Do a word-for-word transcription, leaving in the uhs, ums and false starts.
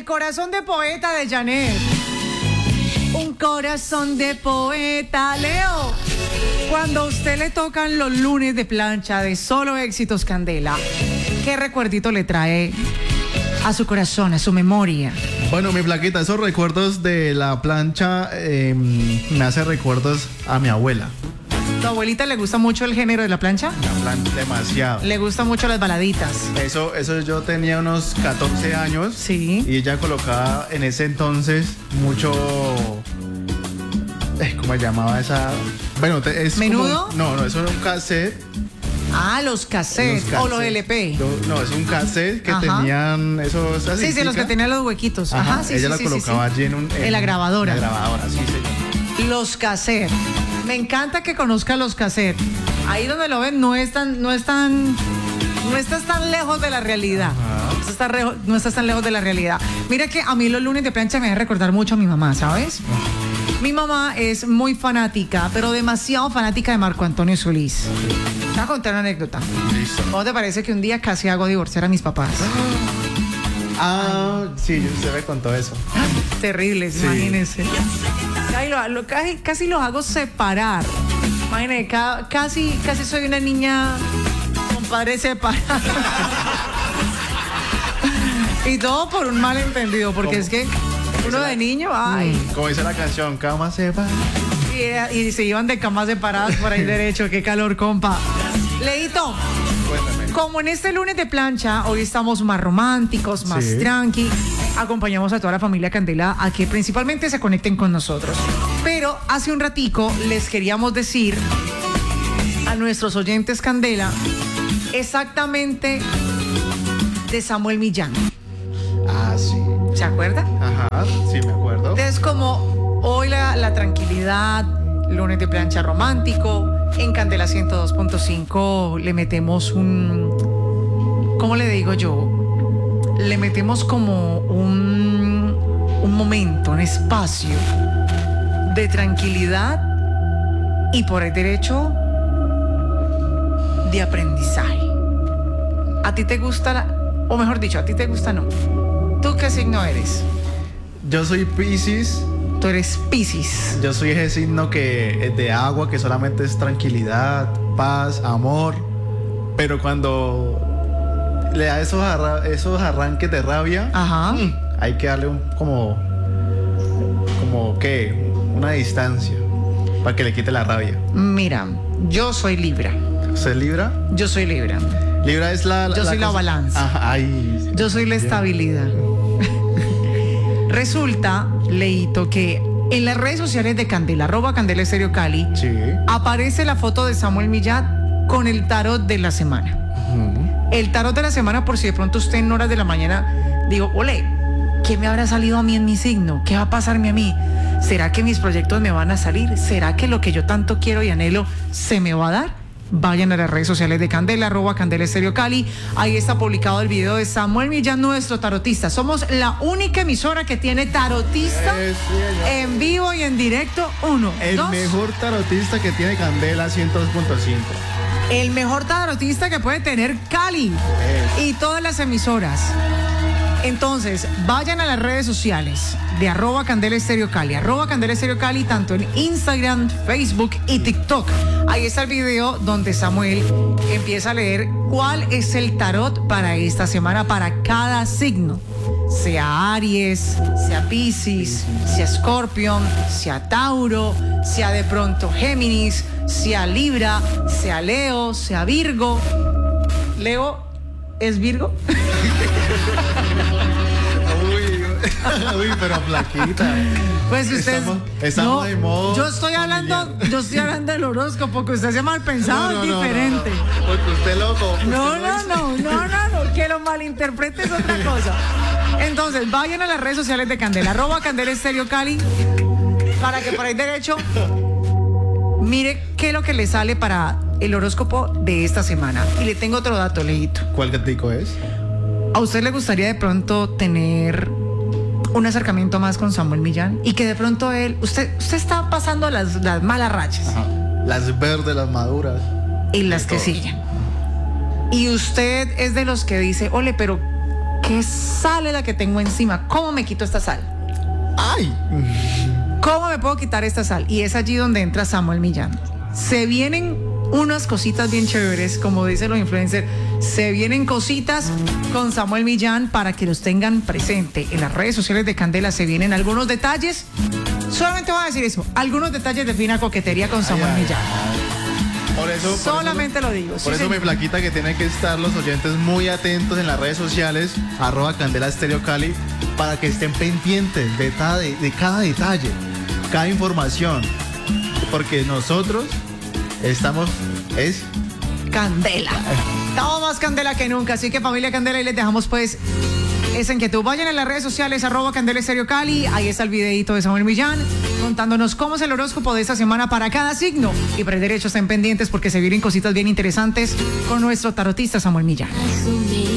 corazón de poeta de Janet. Un corazón de poeta, Leo. Cuando a usted le tocan los lunes de plancha de Solo Éxitos Candela, ¿qué recuerdito le trae a su corazón, a su memoria? Bueno, mi flaquita, esos recuerdos de la plancha eh, me hace recuerdos a mi abuela. ¿Tu abuelita le gusta mucho el género de la plancha? La plancha, demasiado. Le gustan mucho las baladitas. Eso, eso yo tenía unos catorce años. Sí. Y ella colocaba en ese entonces mucho... Eh, ¿Cómo se llamaba esa? Bueno, es ¿Menudo? Como, no, no, eso era un cassette. Ah, los cassettes, los cassettes. O los L P. No, no, es un cassette que Ajá. tenían esos... Sí, sí, sí, los que tenían los huequitos. Ajá, Ajá, sí, ella sí, la sí, colocaba sí, sí. allí en un... En, en la grabadora. En la grabadora, sí, señor. Los cassettes. Me encanta que conozca los cassettes. Ahí donde lo ven no es tan, no es tan, no estás tan lejos de la realidad. No estás, rejo, no estás tan lejos de la realidad. Mira que a mí los lunes de plancha me hace recordar mucho a mi mamá, ¿sabes? Mi mamá es muy fanática, pero demasiado fanática de Marco Antonio Solís. Te voy a contar una anécdota. Listo. ¿Cómo te parece que un día casi hago divorciar a mis papás? Ah, sí, usted me contó eso. Terribles, sí. Imagínense. Casi, lo, lo, casi, casi los hago separar. Imagínense, ca, casi, casi soy una niña con padres separados. Y todo por un malentendido, porque ¿Cómo? Es que uno de niño, ay. Como dice la canción, cama separadas. Y, y se iban de camas separadas por ahí derecho, qué calor, compa. Leito. Cuéntame. Como en este lunes de plancha, hoy estamos más románticos, más sí. tranqui. Acompañamos a toda la familia Candela a que principalmente se conecten con nosotros. Pero hace un ratico les queríamos decir a nuestros oyentes Candela exactamente de Samuel Millán. Ah, sí. ¿Se acuerda? Ajá, sí, me acuerdo. Es como hoy la, la tranquilidad, lunes de plancha romántico. En Candela ciento dos punto cinco le metemos un... ¿Cómo le digo yo? Le metemos como un, un momento, un espacio de tranquilidad y por el derecho de aprendizaje. ¿A ti te gusta, la, o mejor dicho, a ti te gusta no? ¿Tú qué signo eres? Yo soy Piscis. Tú eres Piscis. Yo soy ese signo que es de agua, que solamente es tranquilidad, paz, amor. Pero cuando le da esos, arra- esos arranques de rabia, ajá. Mmm, hay que darle un como, como ¿qué? Una distancia para que le quite la rabia. Mira, yo soy Libra. ¿Usted es Libra? Yo soy Libra. Libra es la... la yo soy la, la balanza. Ajá, ay, yo soy la estabilidad. Resulta, Leito, que en las redes sociales de Candela, arroba Candela Estéreo Cali, sí. aparece la foto de Samuel Millán con el tarot de la semana. Uh-huh. El tarot de la semana, por si de pronto usted en horas de la mañana, digo, ole, ¿qué me habrá salido a mí en mi signo? ¿Qué va a pasarme a mí? ¿Será que mis proyectos me van a salir? ¿Será que lo que yo tanto quiero y anhelo se me va a dar? Vayan a las redes sociales de Candela, arroba Candela Estéreo Cali. Ahí está publicado el video de Samuel Millán, nuestro tarotista. Somos la única emisora que tiene tarotista eh, sí, en vivo y en directo. Uno, el dos. mejor tarotista que tiene Candela ciento dos punto cinco. El mejor tarotista que puede tener Cali eh. y todas las emisoras. Entonces, vayan a las redes sociales de arroba Candela Estéreo Cali, arroba Candela Estéreo Cali, tanto en Instagram, Facebook y TikTok. Ahí está el video donde Samuel empieza a leer cuál es el tarot para esta semana, para cada signo. Sea Aries, sea Piscis, sea Escorpión, sea Tauro, sea de pronto Géminis, sea Libra, sea Leo, sea Virgo. Leo, ¿es Virgo? Uy, uy, pero flaquita. Pues usted estamos, estamos no, de modo yo estoy hablando, familiar. Yo estoy hablando del horóscopo, porque usted se mal pensado, no, no, es diferente. No, no, no. Porque usted loco. Usted no, no, no, no, no, no, no, que lo malinterprete es otra cosa. Entonces, vayan a las redes sociales de Candela, arroba Candela Estéreo Cali, para que por ahí derecho mire qué es lo que le sale para el horóscopo de esta semana. Y le tengo otro dato, Leito. ¿Cuál gatico es? ¿A usted le gustaría de pronto tener un acercamiento más con Samuel Millán? Y que de pronto él, usted, usted está pasando las, las malas rachas. Ajá. Las verdes, las maduras. Y las que siguen. Y usted es de los que dice, ole, pero ¿qué sal es la que tengo encima? ¿Cómo me quito esta sal? ¡Ay! ¿Cómo me puedo quitar esta sal? Y es allí donde entra Samuel Millán. Se vienen unas cositas bien chéveres, como dicen los influencers. Se vienen cositas con Samuel Millán para que los tengan presente. En las redes sociales de Candela se vienen algunos detalles. Solamente voy a decir eso. Algunos detalles de fina coquetería con Samuel ay, Millán. Ay. Por eso, Solamente por eso, lo digo. Por sí, eso señor. mi flaquita, que tienen que estar los oyentes muy atentos en las redes sociales, arroba Candela Estéreo Cali, para que estén pendientes de, cada, de, de cada detalle, cada información. Porque nosotros estamos, es Candela. Estamos más Candela que nunca. Así que familia Candela, y les dejamos pues esa inquietud. Vayan en las redes sociales, arroba Candela Estéreo Cali. Ahí está el videito de Samuel Millán contándonos cómo es el horóscopo de esta semana para cada signo. Y por el derecho estén pendientes porque se vienen cositas bien interesantes con nuestro tarotista Samuel Millán.